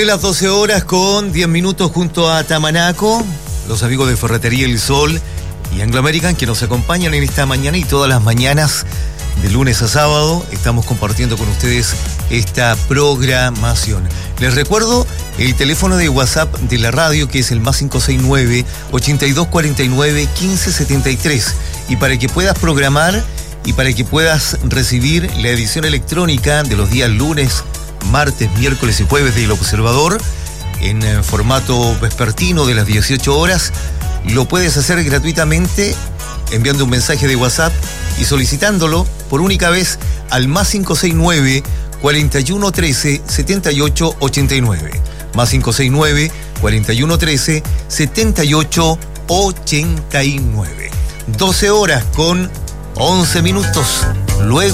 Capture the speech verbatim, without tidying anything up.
Las doce horas con diez minutos junto a Tamanaco, los amigos de Ferretería El Sol y Anglo American que nos acompañan en esta mañana y todas las mañanas de lunes a sábado estamos compartiendo con ustedes esta programación. Les recuerdo el teléfono de WhatsApp de la radio, que es el más cinco seis nueve, ochenta y dos cuarenta y nueve, quince setenta y tres, y para que puedas programar y para que puedas recibir la edición electrónica de los días lunes, martes, miércoles y jueves del Observador en formato vespertino de las dieciocho horas, lo puedes hacer gratuitamente enviando un mensaje de WhatsApp y solicitándolo por única vez al más cinco seis nueve, cuarenta y uno trece, setenta y ocho ochenta y nueve, más cinco seis nueve, cuarenta y uno trece, setenta y ocho ochenta y nueve. doce horas con once minutos. Luego